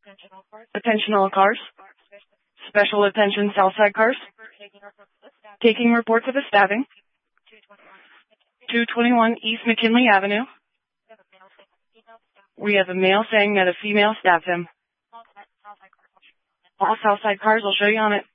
Attention all cars. Special attention Southside cars. Taking report for the stabbing. 221 East McKinley Avenue. We have a male saying that a female stabbed him. All Southside cars, I'll show you on it.